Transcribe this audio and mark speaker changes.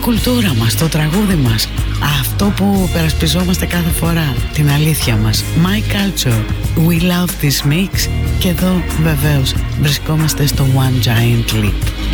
Speaker 1: κουλτούρα μας, το τραγούδι μας, αυτό που περασπιζόμαστε κάθε φορά, την αλήθεια μας. My Culture, We Love This Mix. Και εδώ βεβαίως βρισκόμαστε στο One Giant Leap.